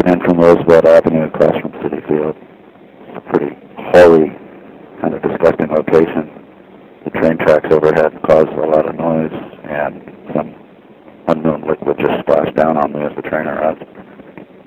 in from Roosevelt Avenue across from Citi Field. It's a pretty hoary, kind of disgusting location. The train tracks overhead caused a lot of noise, and some unknown liquid just splashed down on me as the train arrived.